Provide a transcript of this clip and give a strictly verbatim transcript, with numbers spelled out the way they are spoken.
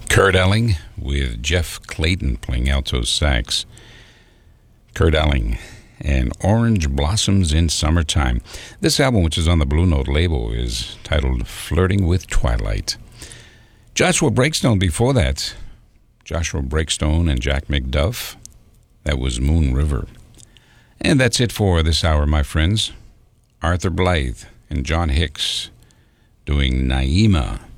Kurt Elling with Jeff Clayton playing alto sax. Kurt Elling and Orange Blossoms in Summertime. This album, which is on the Blue Note label, is titled Flirting with Twilight. Joshua Breakstone before that. Joshua Breakstone and Jack McDuff. That was Moon River. And that's it for this hour, my friends. Arthur Blythe and John Hicks doing Naima.